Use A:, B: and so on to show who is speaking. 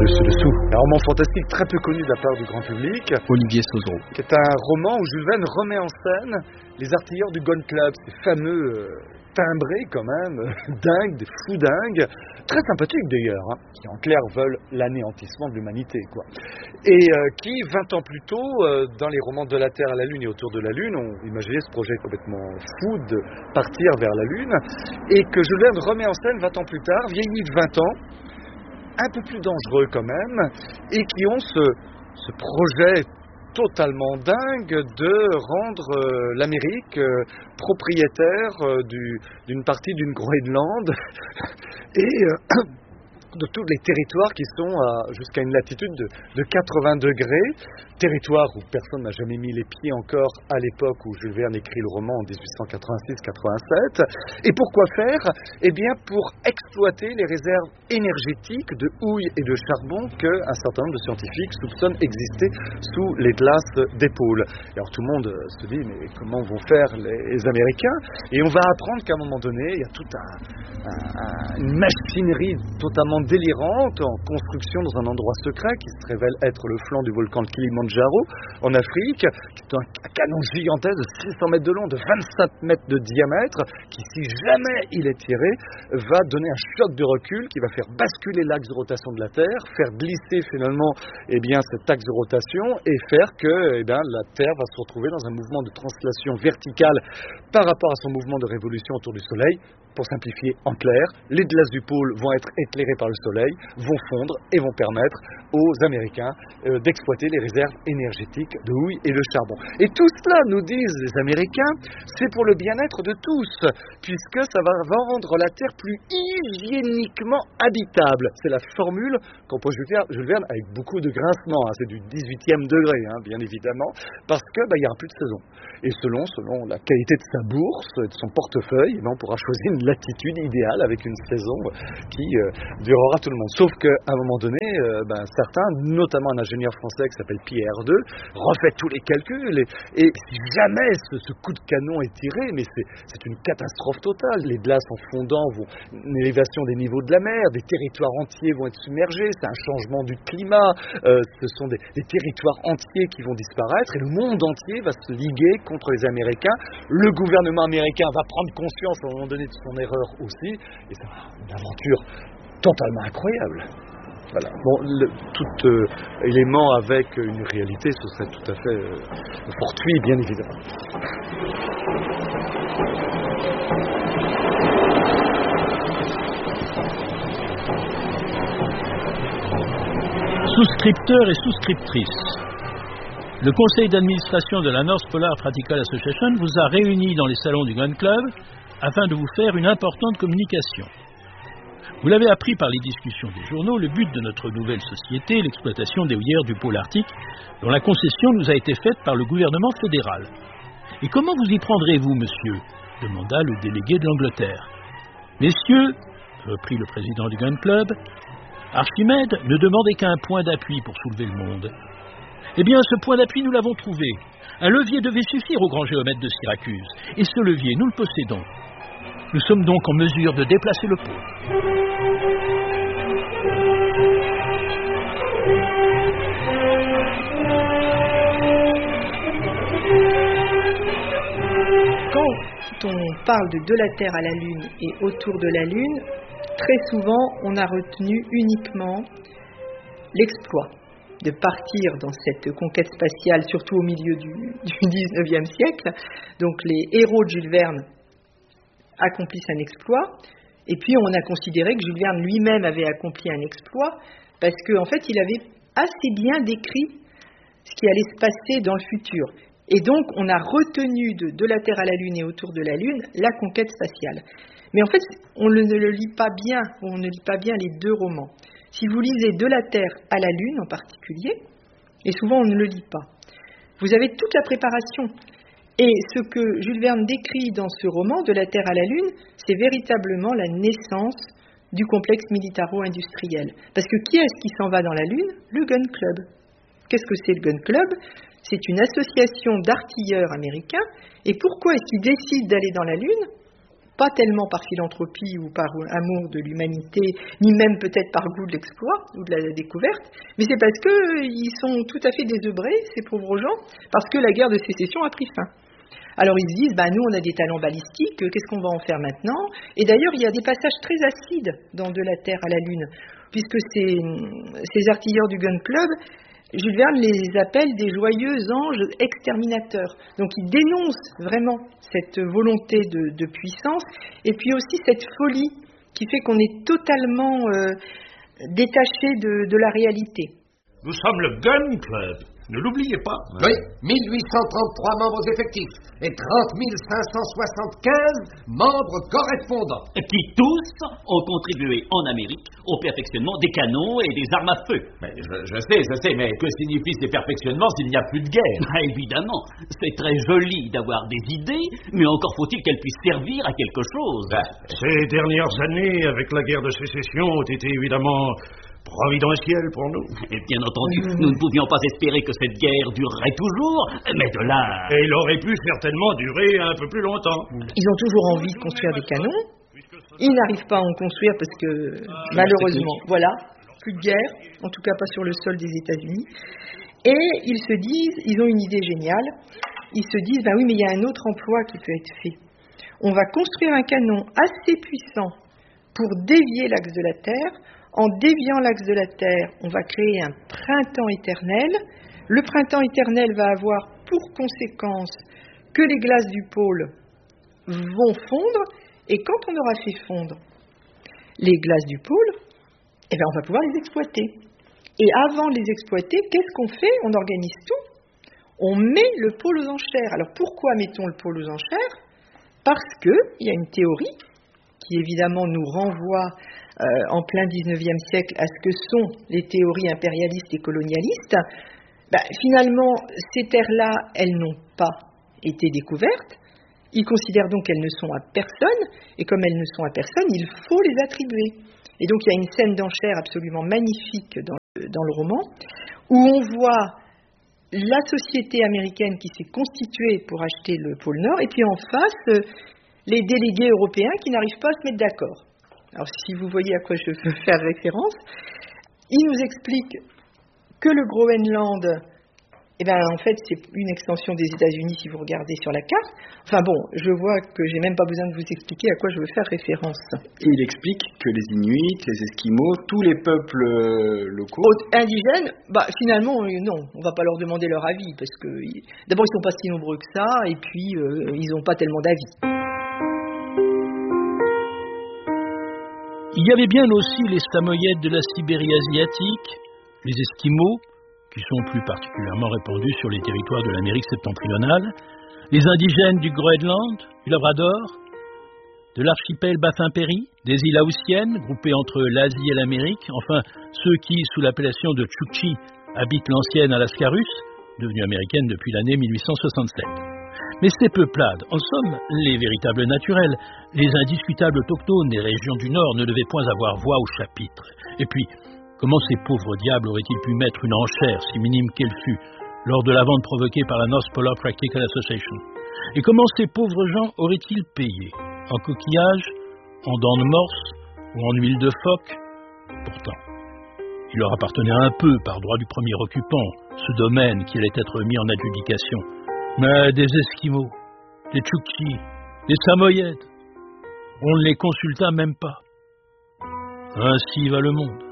A: dessus-dessous. Un roman fantastique très peu connu de la part du grand public.
B: Olivier Sauzereau.
A: Qui est un roman où Jules Verne remet en scène les artilleurs du Gun Club, ces fameux timbrés quand même, dingues, des fous dingues, très sympathiques d'ailleurs, qui en clair veulent l'anéantissement de l'humanité, quoi. Et qui, 20 ans plus tôt, dans les romans De la Terre à la Lune et Autour de la Lune, ont imaginé ce projet complètement fou de partir vers la Lune, et que Jules Verne remet en scène 20 ans plus tard, vieilli de 20 ans, un peu plus dangereux quand même, et qui ont ce projet totalement dingue de rendre l'Amérique propriétaire d'une partie d'une Groenland et de tous les territoires qui sont jusqu'à une latitude de 80 degrés, territoire où personne n'a jamais mis les pieds encore à l'époque où Jules Verne écrit le roman en 1886-87. Et pourquoi faire ? Eh bien pour exploiter les réserves énergétiques de houille et de charbon qu'un certain nombre de scientifiques soupçonnent exister sous les glaces des pôles. Et alors tout le monde se dit mais comment vont faire les Américains ? Et on va apprendre qu'à un moment donné, il y a toute une machinerie totalement délirante en construction dans un endroit secret qui se révèle être le flanc du volcan de Kilimandjaro en Afrique, qui est un canon gigantesque de 600 mètres de long, de 25 mètres de diamètre, qui si jamais il est tiré, va donner un choc de recul qui va faire basculer l'axe de rotation de la Terre, faire glisser finalement cet axe de rotation et faire que la Terre va se retrouver dans un mouvement de translation verticale par rapport à son mouvement de révolution autour du Soleil. Pour simplifier en clair, les glaces du pôle vont être éclairées par le soleil, vont fondre et vont permettre aux Américains d'exploiter les réserves énergétiques de houille et de charbon. Et tout cela, nous disent les Américains, c'est pour le bien-être de tous, puisque ça va rendre la Terre plus hygiéniquement habitable. C'est la formule qu'emploie Jules Verne avec beaucoup de grincement, c'est du 18e degré, bien évidemment, parce que il n'y aura plus de saison. Et selon la qualité de sa bourse, de son portefeuille, on pourra choisir une latitude idéale avec une saison qui durera tout le monde. Sauf qu'à un moment donné, certains, notamment un ingénieur français qui s'appelle Pierre II, refait tous les calculs et si jamais ce coup de canon est tiré, mais c'est une catastrophe totale. Les glaces en fondant vont une élévation des niveaux de la mer, des territoires entiers vont être submergés, c'est un changement du climat, ce sont des territoires entiers qui vont disparaître et le monde entier va se liguer contre les Américains. Le gouvernement américain va prendre conscience à un moment donné de son erreur aussi, et c'est une aventure totalement incroyable. Voilà. Tout élément avec une réalité, ce serait tout à fait fortuit, bien évidemment.
B: Souscripteurs et souscriptrices. Le conseil d'administration de la North Polar Practical Association vous a réunis dans les salons du Gun Club afin de vous faire une importante communication. Vous l'avez appris par les discussions des journaux, le but de notre nouvelle société, l'exploitation des houillères du pôle arctique, dont la concession nous a été faite par le gouvernement fédéral. Et comment vous y prendrez-vous, monsieur ? Demanda le délégué de l'Angleterre. Messieurs, reprit le président du Gun Club, Archimède ne demandait qu'un point d'appui pour soulever le monde. Eh bien, ce point d'appui, nous l'avons trouvé. Un levier devait suffire au grand géomètre de Syracuse. Et ce levier, nous le possédons. Nous sommes donc en mesure de déplacer le pôle.
C: Quand on parle de la Terre à la Lune et autour de la Lune, très souvent, on a retenu uniquement l'exploit de partir dans cette conquête spatiale, surtout au milieu du 19e siècle. Donc les héros de Jules Verne accomplissent un exploit, et puis on a considéré que Jules Verne lui-même avait accompli un exploit, parce qu'en fait il avait assez bien décrit ce qui allait se passer dans le futur. Et donc on a retenu de la Terre à la Lune et autour de la Lune la conquête spatiale. Mais en fait on ne le lit pas bien, on ne lit pas bien les deux romans. Si vous lisez De la Terre à la Lune en particulier, et souvent on ne le lit pas, vous avez toute la préparation. Et ce que Jules Verne décrit dans ce roman, De la Terre à la Lune, c'est véritablement la naissance du complexe militaro-industriel. Parce que qui est-ce qui s'en va dans la Lune ? Le Gun Club. Qu'est-ce que c'est le Gun Club ? C'est une association d'artilleurs américains. Et pourquoi est-ce qu'ils décident d'aller dans la Lune ? pas tellement par philanthropie ou par amour de l'humanité, ni même peut-être par goût de l'exploit ou de la découverte, mais c'est parce qu'ils sont tout à fait désœuvrés, ces pauvres gens, parce que la guerre de sécession a pris fin. Alors ils se disent, nous on a des talents balistiques, qu'est-ce qu'on va en faire maintenant? Et d'ailleurs il y a des passages très acides dans De la Terre à la Lune, puisque ces artilleurs du Gun Club, Jules Verne les appelle des joyeux anges exterminateurs. Donc ils dénoncent vraiment cette volonté de puissance, et puis aussi cette folie qui fait qu'on est totalement détaché de la réalité.
D: Nous sommes le Gun Club. Ne l'oubliez pas.
E: Oui, 1833 membres effectifs et 30 575 membres correspondants.
F: Qui tous ont contribué en Amérique au perfectionnement des canons et des armes à feu.
D: Mais je sais, mais que signifient ces perfectionnements s'il n'y a plus de guerre?
F: Évidemment, c'est très joli d'avoir des idées, mais encore faut-il qu'elles puissent servir à quelque chose.
D: Ces dernières années, avec la guerre de sécession, ont été évidemment providentielles pour nous.
F: Et bien entendu, nous ne pouvions pas espérer que cette guerre durerait toujours, mais de là...
D: Et elle aurait pu certainement durer un peu plus longtemps.
C: Ils ont toujours envie de construire des canons. Ils n'arrivent pas à en construire parce que, malheureusement, voilà, plus de guerre, en tout cas pas sur le sol des États-Unis. Et ils se disent, ils ont une idée géniale, ils se disent, oui, mais il y a un autre emploi qui peut être fait. On va construire un canon assez puissant pour dévier l'axe de la Terre. En déviant l'axe de la Terre, on va créer un printemps éternel. Le printemps éternel va avoir pour conséquence que les glaces du pôle vont fondre, et quand on aura fait fondre les glaces du pôle, on va pouvoir les exploiter. Et avant de les exploiter, qu'est-ce qu'on fait? On organise tout. On met le pôle aux enchères. Alors pourquoi mettons le pôle aux enchères? Parce qu'il y a une théorie qui évidemment nous renvoie en plein 19e siècle à ce que sont les théories impérialistes et colonialistes. Finalement, ces terres-là, elles n'ont pas été découvertes. Ils considèrent donc qu'elles ne sont à personne, et comme elles ne sont à personne, il faut les attribuer. Et donc il y a une scène d'enchères absolument magnifique dans le roman, où on voit la société américaine qui s'est constituée pour acheter le pôle Nord, et puis en face, les délégués européens qui n'arrivent pas à se mettre d'accord. Alors si vous voyez à quoi je veux faire référence, il nous explique que le Groenland, en fait c'est une extension des États-Unis si vous regardez sur la carte. Enfin bon, je vois que j'ai même pas besoin de vous expliquer à quoi je veux faire référence.
A: Et il explique que les Inuits, les Esquimaux, tous les peuples locaux...
C: Indigènes, finalement non, on va pas leur demander leur avis, parce que d'abord ils sont pas si nombreux que ça, et puis ils n'ont pas tellement d'avis.
B: Il y avait bien aussi les Samoyèdes de la Sibérie asiatique, les Esquimaux, qui sont plus particulièrement répandus sur les territoires de l'Amérique septentrionale, les indigènes du Groenland, du Labrador, de l'archipel Baffin-Péry, des îles Haussiennes, groupées entre l'Asie et l'Amérique, enfin ceux qui, sous l'appellation de Chukchi, habitent l'ancienne Alaska russe, devenue américaine depuis l'année 1867. Mais ces peuplades, en somme, les véritables naturels, les indiscutables autochtones des régions du Nord ne devaient point avoir voix au chapitre. Et puis, comment ces pauvres diables auraient-ils pu mettre une enchère, si minime qu'elle fût, lors de la vente provoquée par la North Polar Practical Association? Et comment ces pauvres gens auraient-ils payé? En coquillages, en dents de morse ou en huile de phoque? Pourtant, il leur appartenait un peu, par droit du premier occupant, ce domaine qui allait être mis en adjudication. Mais des Esquimaux, des Chukchi, des Samoyèdes, on ne les consulta même pas. Ainsi va le monde.